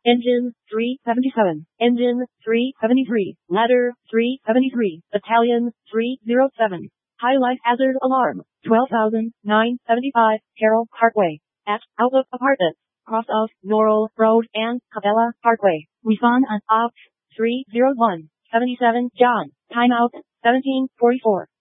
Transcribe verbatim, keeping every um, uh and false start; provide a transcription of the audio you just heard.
Engine three seventy-seven. Engine three seventy-three. Ladder three seventy-three. Battalion three oh seven. High life hazard alarm. twelve thousand nine hundred seventy-five. Carroll Parkway. At out of apartments. Cross of Norrell Road and Cabela Parkway. Refund on opt three oh one. seventy-seven John. Timeout seventeen forty-four.